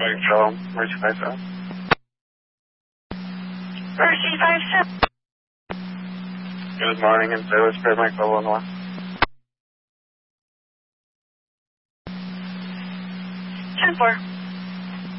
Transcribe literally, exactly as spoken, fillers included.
Mike Joel, Mercy five seven. Mercy five seven. Good morning, and so is Fred Michael one one. ten four.